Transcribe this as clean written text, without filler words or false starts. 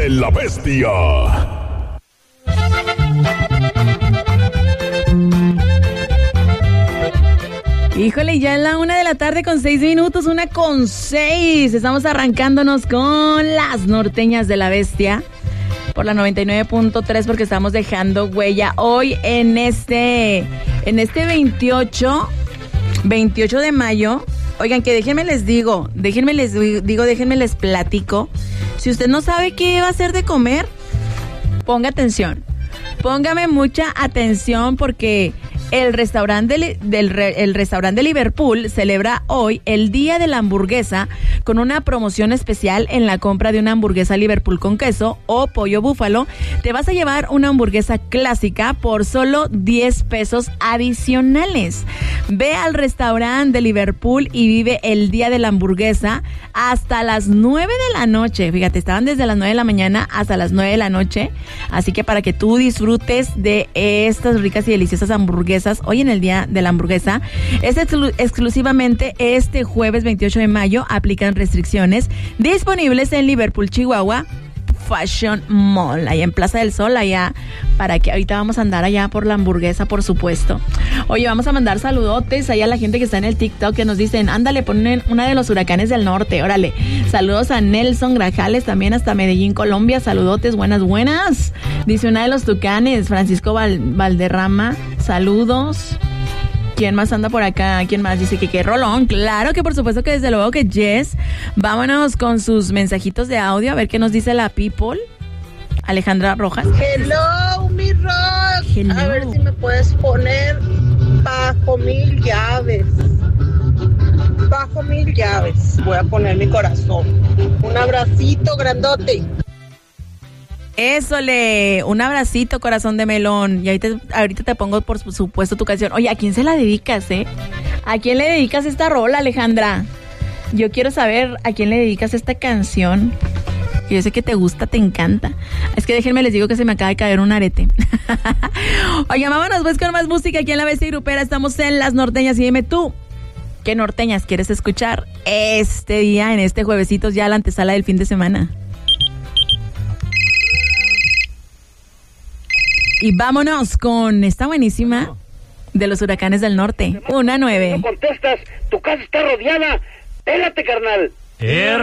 de la Bestia. Híjole, ya es la 1:06 PM, 1:06. Estamos arrancándonos con las norteñas de la Bestia por la 99.3 porque estamos dejando huella hoy en este 28 de mayo. Oigan, que déjenme les platico. Si usted no sabe qué va a hacer de comer, ponga atención. Póngame mucha atención porque el restaurante de Liverpool celebra hoy el Día de la Hamburguesa con una promoción especial. En la compra de una hamburguesa Liverpool con queso o pollo búfalo, te vas a llevar una hamburguesa clásica por solo 10 pesos adicionales. Ve al restaurante de Liverpool y vive el Día de la Hamburguesa hasta las 9 de la noche. Fíjate, estaban desde las 9 de la mañana hasta las 9 de la noche. Así que para que tú disfrutes de estas ricas y deliciosas hamburguesas hoy en el Día de la Hamburguesa, es exclusivamente este jueves 28 de mayo. Aplican restricciones. Disponibles en Liverpool, Chihuahua Fashion Mall, allá en Plaza del Sol, allá, para que ahorita vamos a andar allá por la hamburguesa, por supuesto. Oye, vamos a mandar saludotes allá a la gente que está en el TikTok, que nos dicen, ándale, ponen una de los huracanes del norte, órale. Saludos a Nelson Grajales, también hasta Medellín, Colombia, saludotes, buenas. Dice una de los tucanes, Francisco Valderrama, saludos. ¿Quién más anda por acá? ¿Quién más? Dice que qué rolón. Claro que por supuesto que desde luego que Jess. Vámonos con sus mensajitos de audio a ver qué nos dice la people. Alejandra Rojas. Hello, mi rock. Hello. A ver si me puedes poner bajo 1000 llaves. Bajo 1000 llaves. Voy a poner mi corazón. Un abracito grandote. Ésole, un abracito, corazón de melón. Y ahorita te pongo, por supuesto, tu canción. Oye, ¿a quién se la dedicas, ¿A quién le dedicas esta rola, Alejandra? Yo quiero saber a quién le dedicas esta canción. Yo sé que te gusta, te encanta. Es que déjenme les digo que se me acaba de caer un arete. Oye, vámonos pues con más música aquí en La Bestia Grupera. Estamos en Las Norteñas y dime tú, ¿qué norteñas quieres escuchar este día, en este juevesito, ya la antesala del fin de semana? Y vámonos con esta buenísima de los huracanes del norte. 1-9. No contestas, tu casa está rodeada. Pélate, carnal.